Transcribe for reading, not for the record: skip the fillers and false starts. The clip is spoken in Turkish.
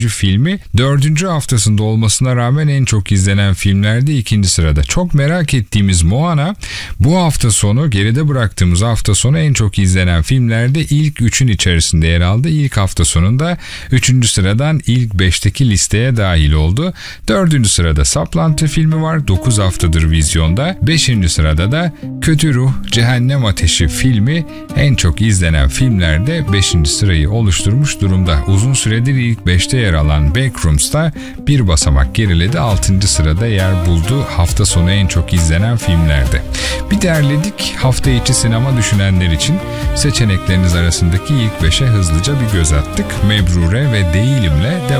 filmi 4. haftasında olmasına rağmen en çok izlenen filmlerde 2. sırada. Çok merak ettiğimiz Moana bu hafta sonu, geride bıraktığımız hafta sonu en çok izlenen filmlerde ilk 3'ün içerisinde yer aldı. İlk hafta sonunda 3. sıradan ilk 5'teki listeye dahil oldu. 4. sırada Saplantı filmi var. 9 haftadır vizyonda. 5. sırada da Kötü Ruh Cehennem Ateşi filmi en çok izlenen filmlerde 5. sırayı oluşturmuş durumda. Uzun süredir ilk 5'te yer alan Backrooms'ta bir basamak geriledi. 6. sırada yer buldu hafta sonu en çok izlenen filmlerde. Bir derledik hafta içi sinema düşünenler için. Seçenekleriniz arasındaki ilk 5'e hızlıca bir göz attık. Mebrure ve Değilim'le devam.